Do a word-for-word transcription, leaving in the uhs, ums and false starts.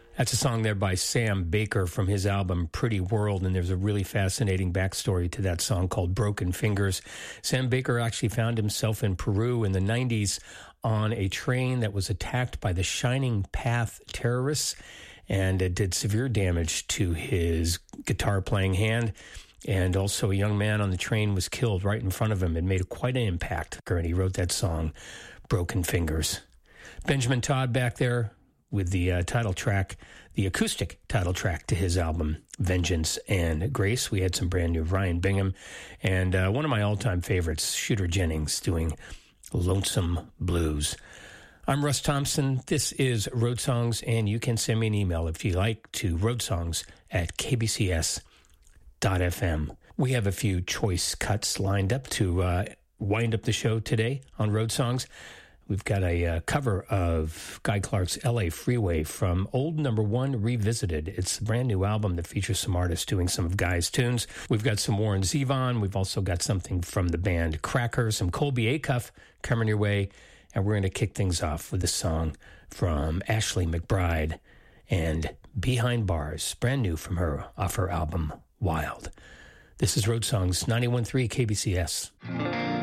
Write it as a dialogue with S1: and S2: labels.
S1: That's a song there by Sam Baker from his album Pretty World, and there's a really fascinating backstory to that song called Broken Fingers. Sam Baker actually found himself in Peru in the nineties on a train that was attacked by the Shining Path terrorists, and it did severe damage to his guitar-playing hand. And also a young man on the train was killed right in front of him. It made quite an impact, and he wrote that song, Broken Fingers. Benjamin Todd back there with the uh, title track, the acoustic title track to his album, Vengeance and Grace. We had some brand new Ryan Bingham, and uh, one of my all-time favorites, Shooter Jennings, doing Lonesome Blues. I'm Russ Thompson. This is Road Songs, and you can send me an email if you like to roadsongs at k b c s dot f m. We have a few choice cuts lined up to uh, wind up the show today on Road Songs. We've got a uh, cover of Guy Clark's L A Freeway from Old Number One Revisited. It's a brand new album that features some artists doing some of Guy's tunes. We've got some Warren Zevon. We've also got something from the band Cracker, some Colby Acuff coming your way. And we're going to kick things off with a song from Ashley McBryde and Behind Bars, brand new from her, off her album Wild. This is Road Songs, ninety-one point three K B C S.